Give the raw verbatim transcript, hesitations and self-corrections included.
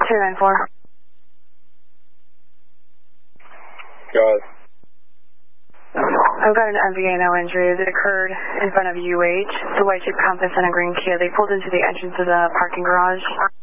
two nine four. Go ahead. I've got an M V A no injuries. It occurred in front of U H. The white Jeep Compass and a green Kia. They pulled into the entrance of the parking garage.